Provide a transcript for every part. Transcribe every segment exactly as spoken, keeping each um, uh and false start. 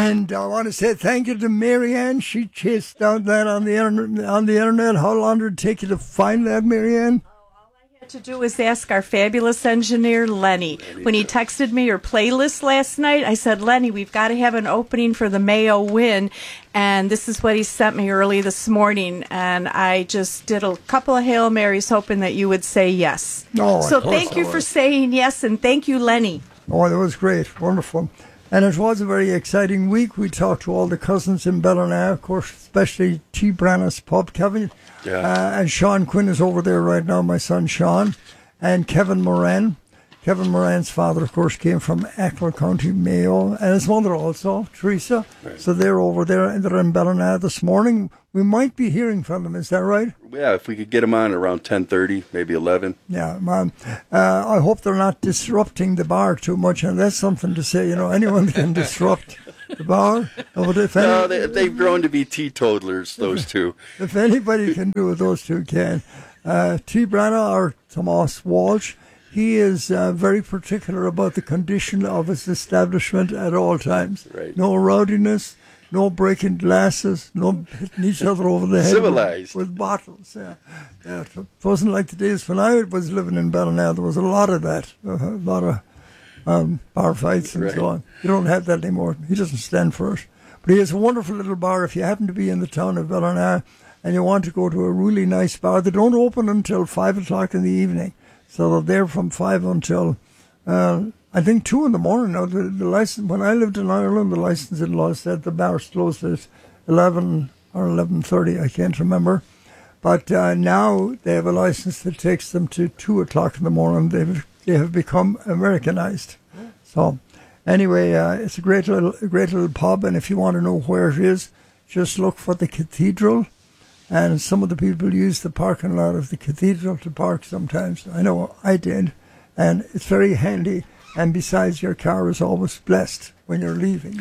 And I want to say thank you to Marianne. She chased down that on the internet. On the internet. How long did it take you to find that, Marianne? To do is ask our fabulous engineer, Lenny. When he texted me your playlist last night, I said, Lenny, we've got to have an opening for the Mayo win. And this is what he sent me early this morning. And I just did a couple of Hail Marys hoping that you would say yes. Oh, so thank you for saying yes, and thank you, Lenny. Oh, that was great. Wonderful. And it was a very exciting week. We talked to all the cousins in Ballina, of course, especially T. Brannis Pub, Kevin. Yeah. Uh, and Sean Quinn is over there right now, my son Sean. And Kevin Moran. Kevin Moran's father, of course, came from Ackle County, Mayo. And his mother also, Teresa. Right. So they're over there, and they're in Ballina this morning. We might be hearing from them, is that right? Yeah, if we could get them on around ten thirty, maybe eleven. Yeah, um, uh, I hope they're not disrupting the bar too much, and that's something to say. You know, anyone can disrupt the bar. But if any, No, they, they've grown to be teetotalers, those two. If anybody can do it, those two can. Uh, T. Branna or Tomas Walsh, he is uh, very particular about the condition of his establishment at all times. Right. No rowdiness. No breaking glasses, no hitting each other over the head Civilized. with, with bottles. Yeah. Yeah, it wasn't like the days when I was living in Ballina. There was a lot of that, a lot of um, bar fights and right. so on. You don't have that anymore. He doesn't stand for it. But he has a wonderful little bar. If you happen to be in the town of Ballina and you want to go to a really nice bar, they don't open until five o'clock in the evening. So they're there from five until... Uh, I think two in the morning. Now, the, the license, when I lived in Ireland, the licensing law said the bars closed at eleven or eleven thirty. I can't remember. But uh, now they have a license that takes them to two o'clock in the morning. They've they have become Americanized. So anyway, uh, it's a great little a great little pub. And if you want to know where it is, just look for the cathedral. And some of the people use the parking lot of the cathedral to park sometimes. I know I did, and it's very handy. And besides, your car is always blessed when you're leaving.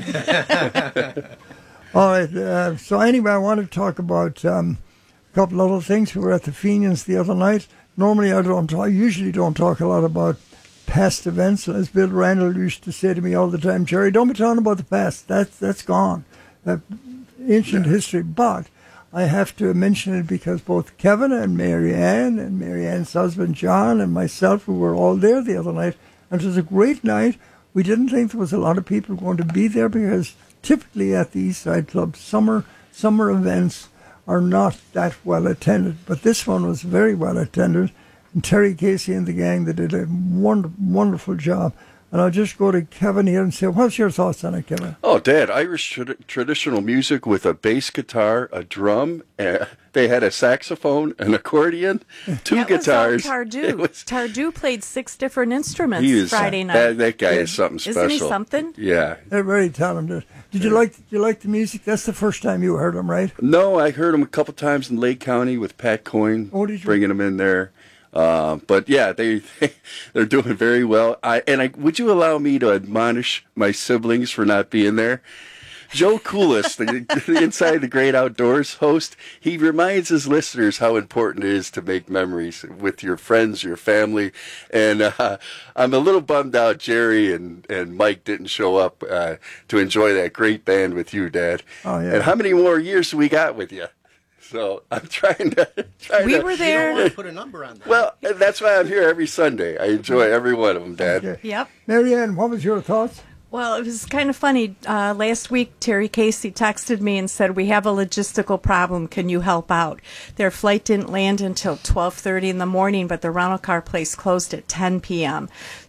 All right. Uh, so anyway, I want to talk about um, a couple other things. We were at the Fenians the other night. Normally, I don't. I usually don't talk a lot about past events. As Bill Randall used to say to me all the time, Jerry, don't be talking about the past. That's that's gone. Uh, ancient yeah. history. But I have to mention it because both Kevin and Mary Ann and Mary Ann's husband John and myself, we were all there the other night. And it was a great night. We didn't think there was a lot of people going to be there because typically at the East Side Club, summer summer events are not that well attended. But this one was very well attended. And Terry Casey and the gang, they did a wonder, wonderful job. And I'll just go to Kevin here and say, what's your thoughts on it, Kevin? Oh, Dad, Irish tra- traditional music with a bass guitar, a drum, uh, they had a saxophone, an accordion, two that guitars. Was all Tardu. Was, Tardu played six different instruments he is, Friday night. That, that guy is something special. Isn't he something? Yeah. They're very talented. Did you like Did you like the music? That's the first time you heard them, right? No, I heard him a couple times in Lake County with Pat Coyne, oh, did you? bringing him in there. Uh, but yeah, they they're doing very well. I and I would you allow me to admonish my siblings for not being there? Joe Coolis, the, the Inside the Great Outdoors host, he reminds his listeners how important it is to make memories with your friends, your family, and uh, I'm a little bummed out Jerry and, and Mike didn't show up uh, to enjoy that great band with you, Dad. Oh yeah. And how many more years do we got with you? So I'm trying to. Trying we to, were there. You don't want to put a number on that. Well, that's why I'm here every Sunday. I enjoy every one of them, Dad. Okay. Yep. Marianne, what was your thoughts? Well, it was kind of funny. Uh, last week, Terry Casey texted me and said, we have a logistical problem. Can you help out? Their flight didn't land until twelve thirty in the morning, but the rental car place closed at ten p.m.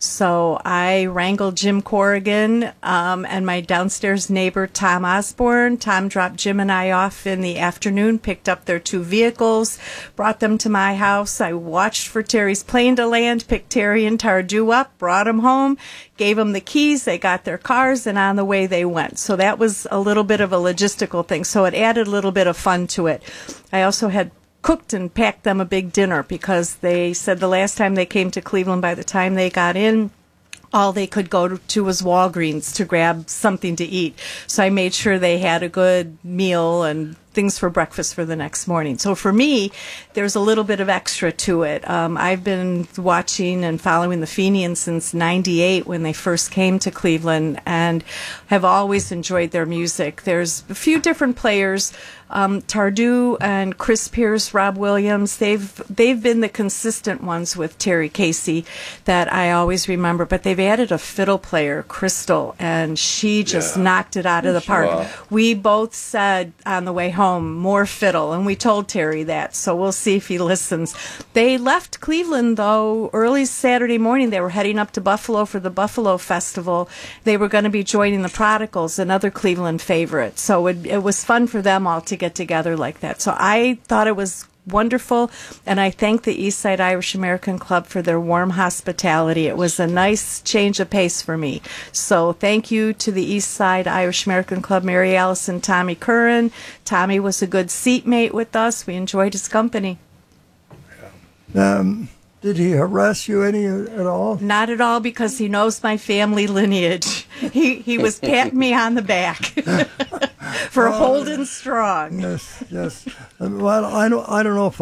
So I wrangled Jim Corrigan um, and my downstairs neighbor, Tom Osborne. Tom dropped Jim and I off in the afternoon, picked up their two vehicles, brought them to my house. I watched for Terry's plane to land, picked Terry and Tardu up, brought them home, gave them the keys. They got their cars, and on the way they went. So that was a little bit of a logistical thing. So it added a little bit of fun to it. I also had cooked and packed them a big dinner because they said the last time they came to Cleveland, by the time they got in, all they could go to, to was Walgreens to grab something to eat. So I made sure they had a good meal and things for breakfast for the next morning. So for me, there's a little bit of extra to it. Um, I've been watching and following the Fenians since ninety-eight when they first came to Cleveland, and have always enjoyed their music. There's a few different players. Um, Tardu and Chris Pierce, Rob Williams, they've they've been the consistent ones with Terry Casey that I always remember. But they've added a fiddle player, Crystal, and she just Yeah. knocked it out of the park. Wow. We both said on the way home, more fiddle, and we told Terry that. So we'll see if he listens. They left Cleveland, though, early Saturday morning. They were heading up to Buffalo for the Buffalo Festival. They were going to be joining the Prodigals, another Cleveland favorite. So it, it was fun for them all to get together like that. So I thought it was wonderful, and I thank the Eastside Irish American Club for their warm hospitality. It was a nice change of pace for me. So thank you to the Eastside Irish American Club, Mary Alice and Tommy Curran. Tommy was a good seatmate with us. We enjoyed his company. Um, did he harass you any at all? Not at all, because he knows my family lineage. He he was patting me on the back for holding strong. Yes, yes. Well, I don't, I don't know if